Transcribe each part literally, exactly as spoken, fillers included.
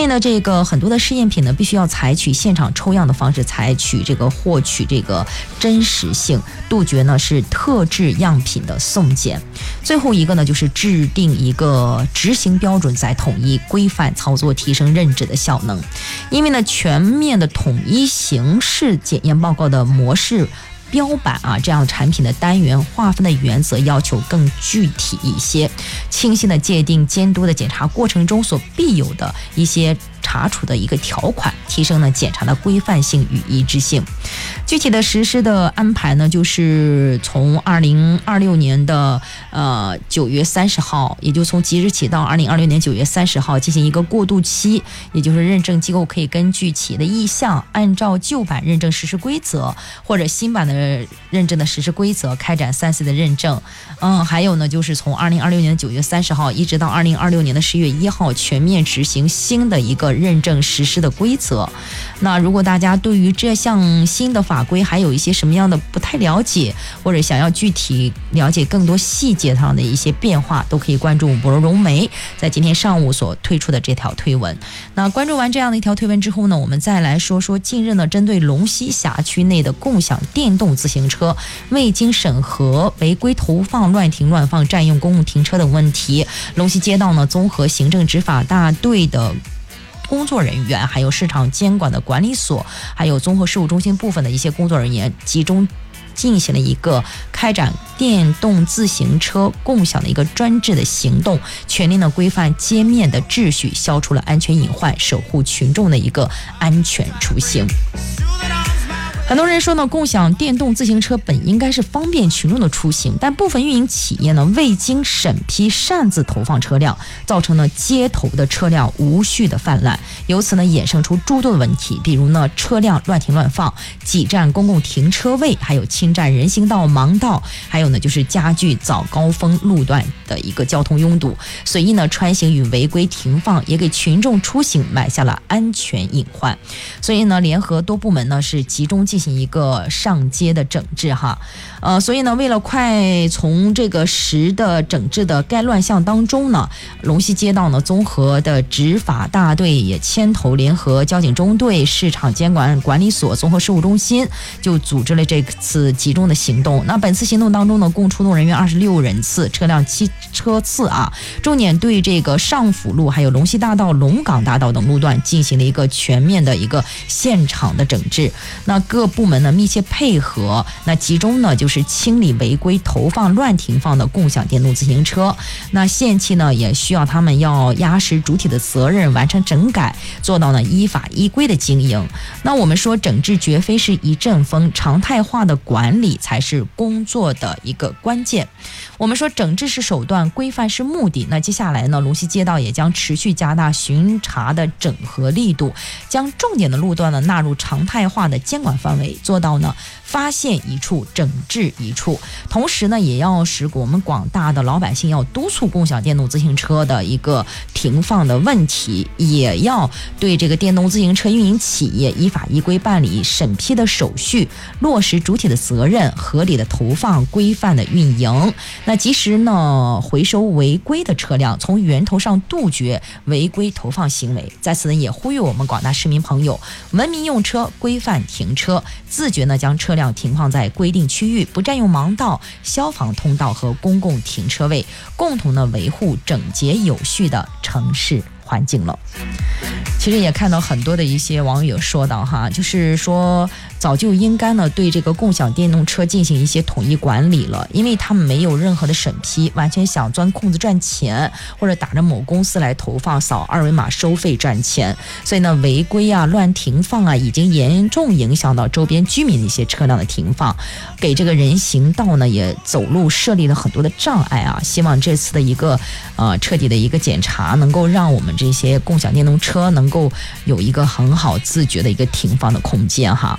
为呢，这个很多的试验品呢，必须要采取现场抽样的方式，采取这个获取这个真实性，杜绝呢是特制样品的送检。最后一个呢，就是制定一个执行标准，再统一规范操作，提升认知的效能。因为呢，全面的统一形式检验报告的模式标板啊，这样产品的单元划分的原则要求更具体一些，清晰的界定监督的检查过程中所必有的一些查处的一个条款，提升了检查的规范性与一致性。具体的实施的安排呢，就是从二零二六年的呃九月三十号，也就从即日起到二零二六年九月三十号进行一个过渡期，也就是认证机构可以根据企业的意向，按照旧版认证实施规则或者新版的认证的实施规则开展三 C 的认证。嗯，还有呢，就是从二零二六年的九月三十号一直到二零二六年的十月一号，全面执行新的一个认证实施的规则。那如果大家对于这项新的法规还有一些什么样的不太了解，或者想要具体了解更多细节上的一些变化，都可以关注博融媒在今天上午所推出的这条推文。那关注完这样的一条推文之后呢，我们再来说说近日呢，针对龙溪辖区内的共享电动自行车未经审核违规投放、乱停乱放、占用公共停车等问题，龙溪街道呢综合行政执法大队的工作人员，还有市场监管的管理所，还有综合事务中心部分的一些工作人员，集中进行了一个开展电动自行车共享的一个专制的行动，全力呢规范街面的秩序，消除了安全隐患，守护群众的一个安全出行。很多人说呢，共享电动自行车本应该是方便群众的出行，但部分运营企业呢未经审批擅自投放车辆，造成呢街头的车辆无序的泛滥，由此呢衍生出诸多的问题，比如呢车辆乱停乱放、挤占公共停车位，还有侵占人行道、盲道，还有呢就是加剧早高峰路段的一个交通拥堵，随意呢穿行与违规停放，也给群众出行埋下了安全隐患。所以呢，联合多部门呢是集中进行一个上街的整治哈，呃，所以呢，为了快从这个实的整治的该乱象当中呢，龙溪街道呢综合的执法大队也牵头联合交警中队、市场监管管理所、综合事务中心，就组织了这次集中的行动。那本次行动当中呢，共出动人员二十六人次，车辆七车次啊，重点对这个上辅路、还有龙溪大道、龙岗大道等路段进行了一个全面的一个现场的整治。那各部门呢密切配合，那集中呢就是清理违规投放、乱停放的共享电动自行车。那限期呢也需要他们要压实主体的责任，完成整改，做到呢依法依规的经营。那我们说整治绝非是一阵风，常态化的管理才是工作的一个关键。我们说整治是手段，规范是目的。那接下来呢，龙溪街道也将持续加大巡查的整合力度，将重点的路段呢纳入常态化的监管范围，做到呢发现一处整治一处。同时呢，也要使我们广大的老百姓要督促共享电动自行车的一个停放的问题，也要对这个电动自行车运营企业依法依规办理审批的手续，落实主体的责任，合理的投放，规范的运营。那及时呢回收违规的车辆，从源头上杜绝违规投放行为。在此呢，也呼吁我们广大市民朋友，文明用车，规范停车，自觉呢将车辆停放在规定区域，不占用盲道、消防通道和公共停车位，共同呢维护整洁有序的城市环境了。其实也看到很多的一些网友说到哈，就是说早就应该呢对这个共享电动车进行一些统一管理了，因为他们没有任何的审批，完全想钻空子赚钱，或者打着某公司来投放，扫二维码收费赚钱，所以呢违规啊、乱停放啊，已经严重影响到周边居民的一些车辆的停放，给这个人行道呢也走路设立了很多的障碍啊。希望这次的一个呃彻底的一个检查，能够让我们这些共享电动车能够有一个很好自觉的一个停放的空间哈。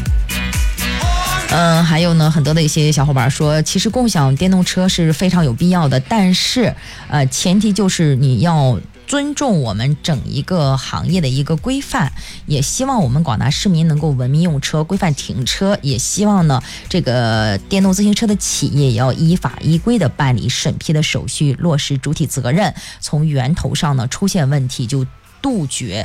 嗯，还有呢，很多的一些小伙伴说，其实共享电动车是非常有必要的，但是呃，前提就是你要尊重我们整一个行业的一个规范，也希望我们广大市民能够文明用车、规范停车，也希望呢这个电动自行车的企业也要依法依规的办理审批的手续，落实主体责任，从源头上呢出现问题就杜绝